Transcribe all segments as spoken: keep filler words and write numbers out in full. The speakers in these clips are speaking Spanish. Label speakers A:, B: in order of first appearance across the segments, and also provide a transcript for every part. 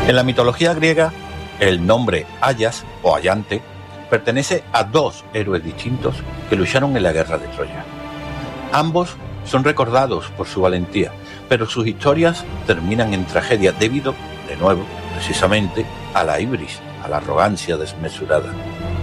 A: En la mitología griega, el nombre Ayas o Ayante pertenece a dos héroes distintos que lucharon en la guerra de Troya. Ambos son recordados por su valentía, pero sus historias terminan en tragedia debido, de nuevo, precisamente, a la ibris, a la arrogancia desmesurada.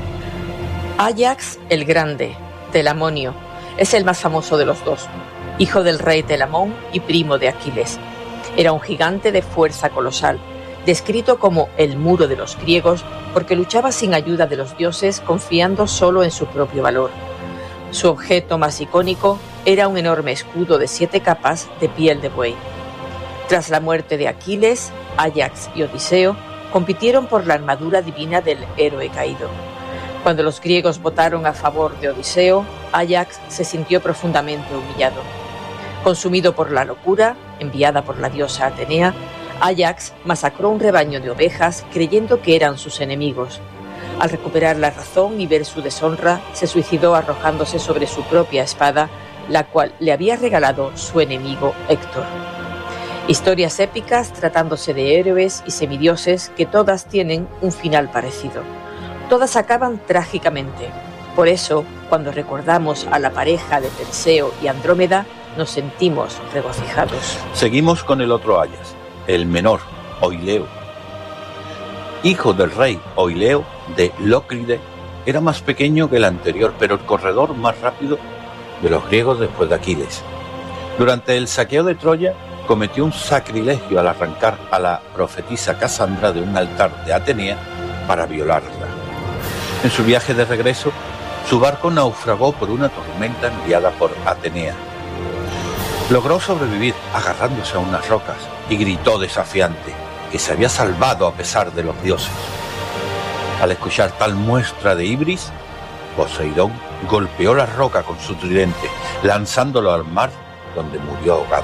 B: Áyax el Grande, Telamonio, es el más famoso de los dos, hijo del rey Telamón y primo de Aquiles. Era un gigante de fuerza colosal, descrito como el muro de los griegos porque luchaba sin ayuda de los dioses, confiando solo en su propio valor. Su objeto más icónico era un enorme escudo de siete capas de piel de buey. Tras la muerte de Aquiles, Áyax y Odiseo compitieron por la armadura divina del héroe caído. Cuando los griegos votaron a favor de Odiseo, Áyax se sintió profundamente humillado. Consumido por la locura, enviada por la diosa Atenea, Áyax masacró un rebaño de ovejas creyendo que eran sus enemigos. Al recuperar la razón y ver su deshonra, se suicidó arrojándose sobre su propia espada, la cual le había regalado su enemigo Héctor. Historias épicas tratándose de héroes y semidioses que todas tienen un final parecido. Todas acaban trágicamente. Por eso, cuando recordamos a la pareja de Perseo y Andrómeda, nos sentimos regocijados.
A: Seguimos con el otro Ayas, el menor, Oileo. Hijo del rey Oileo de Lócride, era más pequeño que el anterior, pero el corredor más rápido de los griegos después de Aquiles. Durante el saqueo de Troya, cometió un sacrilegio al arrancar a la profetisa Casandra de un altar de Atenea para violarla. En su viaje de regreso, su barco naufragó por una tormenta enviada por Atenea. Logró sobrevivir agarrándose a unas rocas y gritó desafiante que se había salvado a pesar de los dioses. Al escuchar tal muestra de ibris, Poseidón golpeó la roca con su tridente, lanzándolo al mar, donde murió ahogado.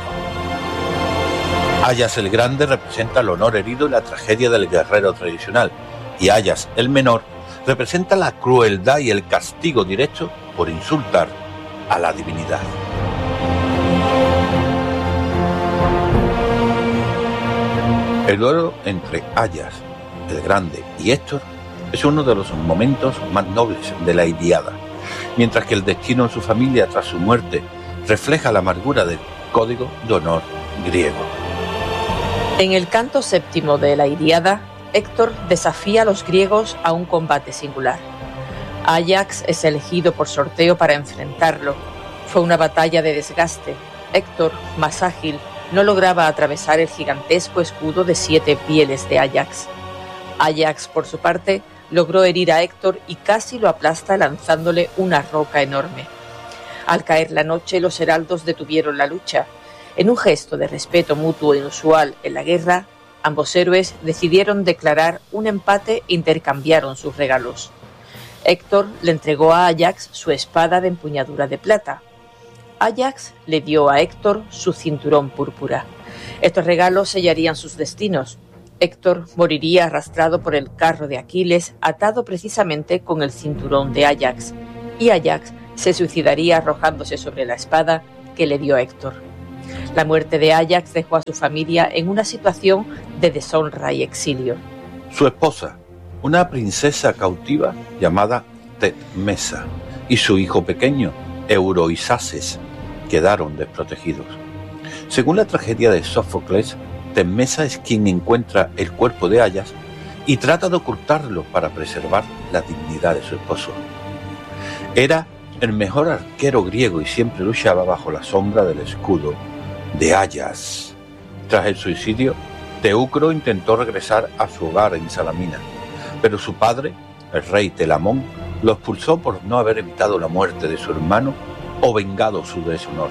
A: Ayas el Grande representa el honor herido y la tragedia del guerrero tradicional, y Ayas el Menor representa la crueldad y el castigo directo por insultar a la divinidad. El duelo entre Ayas el Grande y Héctor es uno de los momentos más nobles de la Ilíada, mientras que el destino de su familia tras su muerte refleja la amargura del código de honor griego.
B: En el canto séptimo de la Ilíada, Héctor desafía a los griegos a un combate singular. Áyax es elegido por sorteo para enfrentarlo. Fue una batalla de desgaste. Héctor, más ágil, no lograba atravesar el gigantesco escudo de siete pieles de Áyax. Áyax, por su parte, logró herir a Héctor y casi lo aplasta lanzándole una roca enorme. Al caer la noche, los heraldos detuvieron la lucha. En un gesto de respeto mutuo inusual en la guerra, ambos héroes decidieron declarar un empate e intercambiaron sus regalos. Héctor le entregó a Áyax su espada de empuñadura de plata. Áyax le dio a Héctor su cinturón púrpura. Estos regalos sellarían sus destinos. Héctor moriría arrastrado por el carro de Aquiles, atado precisamente con el cinturón de Áyax, y Áyax se suicidaría arrojándose sobre la espada que le dio Héctor. La muerte de Áyax dejó a su familia en una situación de deshonra y exilio.
A: Su esposa, una princesa cautiva llamada Tecmesa, y su hijo pequeño, Euroisaces, quedaron desprotegidos. Según la tragedia de Sófocles, Tecmesa es quien encuentra el cuerpo de Áyax y trata de ocultarlo para preservar la dignidad de su esposo. Era el mejor arquero griego y siempre luchaba bajo la sombra del escudo de Áyax. Tras el suicidio, Teucro intentó regresar a su hogar en Salamina, pero su padre, el rey Telamón, lo expulsó por no haber evitado la muerte de su hermano o vengado su deshonor.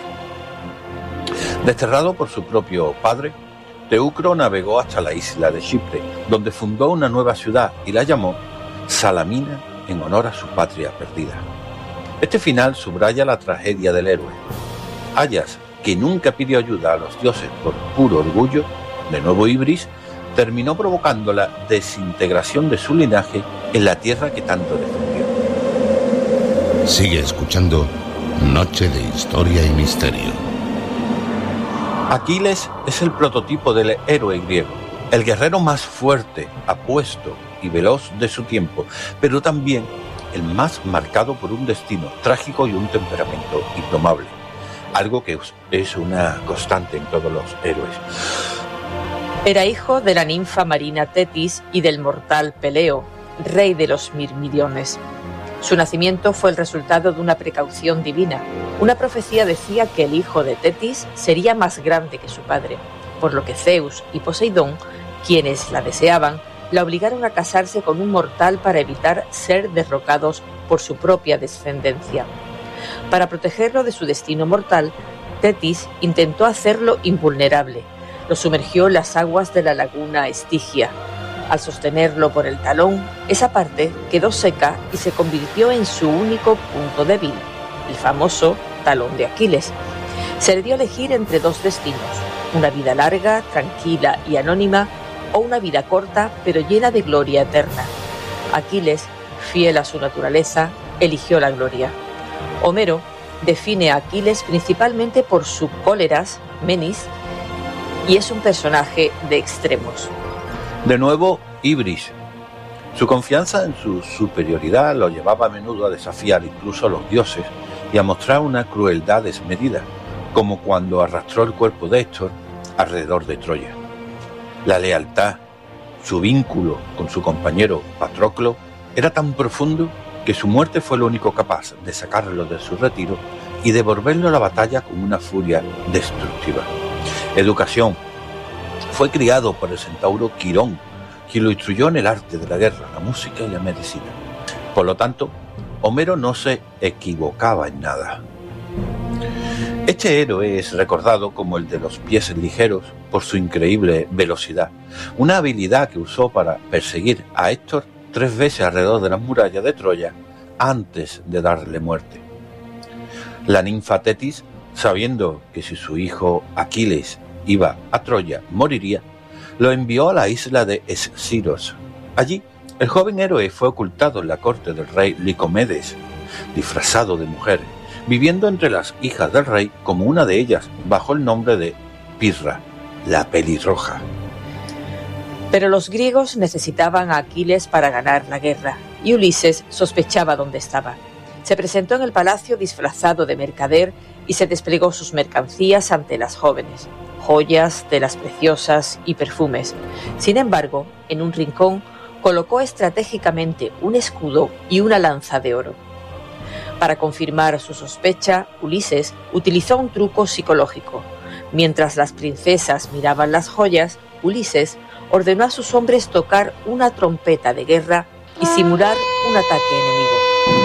A: Desterrado por su propio padre, Teucro navegó hasta la isla de Chipre, donde fundó una nueva ciudad y la llamó Salamina en honor a su patria perdida. Este final subraya la tragedia del héroe. Áyax, que nunca pidió ayuda a los dioses por puro orgullo, de nuevo ibris, terminó provocando la desintegración de su linaje en la tierra que tanto defendió.
C: Sigue escuchando Noche de Historia y Misterio.
A: Aquiles es el prototipo del héroe griego, el guerrero más fuerte, apuesto y veloz de su tiempo, pero también el más marcado por un destino trágico y un temperamento indomable, algo que es una constante en todos los héroes.
B: Era hijo de la ninfa marina Tetis y del mortal Peleo, rey de los mirmidiones. Su nacimiento fue el resultado de una precaución divina. Una profecía decía que el hijo de Tetis sería más grande que su padre, por lo que Zeus y Poseidón, quienes la deseaban, la obligaron a casarse con un mortal para evitar ser derrocados por su propia descendencia. Para protegerlo de su destino mortal, Tetis intentó hacerlo invulnerable. Lo sumergió en las aguas de la laguna Estigia. Al sostenerlo por el talón, esa parte quedó seca y se convirtió en su único punto débil, el famoso talón de Aquiles. Se le dio a elegir entre dos destinos, una vida larga, tranquila y anónima, o una vida corta pero llena de gloria eterna. Aquiles, fiel a su naturaleza, eligió la gloria. Homero define a Aquiles principalmente por su cóleras, menis, y es un personaje de extremos.
A: De nuevo, Ibris. Su confianza en su superioridad lo llevaba a menudo a desafiar incluso a los dioses y a mostrar una crueldad desmedida, como cuando arrastró el cuerpo de Héctor alrededor de Troya. La lealtad, su vínculo con su compañero Patroclo, era tan profundo que su muerte fue lo único capaz de sacarlo de su retiro y devolverlo a la batalla con una furia destructiva. Educación. Fue criado por el centauro Quirón, quien lo instruyó en el arte de la guerra, la música y la medicina. Por lo tanto, Homero no se equivocaba en nada. Este héroe es recordado como el de los pies ligeros por su increíble velocidad, una habilidad que usó para perseguir a Héctor tres veces alrededor de las murallas de Troya antes de darle muerte. La ninfa Tetis, sabiendo que si su hijo Aquiles iba a Troya, moriría, lo envió a la isla de Esciros. Allí, el joven héroe fue ocultado en la corte del rey Licomedes, disfrazado de mujer, viviendo entre las hijas del rey como una de ellas, bajo el nombre de Pirra, la pelirroja.
B: Pero los griegos necesitaban a Aquiles para ganar la guerra, y Ulises sospechaba dónde estaba. Se presentó en el palacio disfrazado de mercader y se desplegó sus mercancías ante las jóvenes, joyas, telas preciosas y perfumes. Sin embargo, en un rincón colocó estratégicamente un escudo y una lanza de oro. Para confirmar su sospecha, Ulises utilizó un truco psicológico. Mientras las princesas miraban las joyas, Ulises ordenó a sus hombres tocar una trompeta de guerra y simular un ataque enemigo.